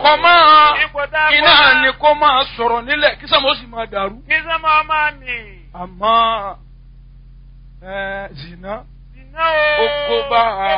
kọ́ máa iná ni kó máa sọ̀rọ̀ nílẹ̀ kí sàmó sì máa dàrú. Kí sọ́mọ́ máa nì. Àmọ́ zina Zìnà o. ó kó bá a.